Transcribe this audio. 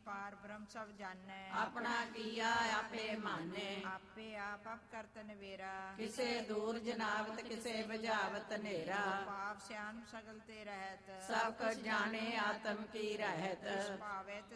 ਪਾਰ ਬ੍ਰਹਮ ਸਭ ਜਾਣੈ। ਆਪਣਾ ਕੀਆ ਆਪੇ ਮਾਨੈ, ਆਪੇ ਆਪ ਆਪ ਕਰਤ ਨਵੇਰਾ। ਕਿਸੇ ਦੂਰ ਜਨਾਵਤ ਕਿਸੇ ਬੁਝਾਵਤ ਹਨੇਰਾ। ਪਾਪ ਸਿਆਣ ਸਗਲ ਤੇ ਰਹਿਤ, ਸਭ ਕੁਛ ਜਾਣੇ ਆਤਮ ਕੀ ਰਹਿਤ। ਭਾਵੈ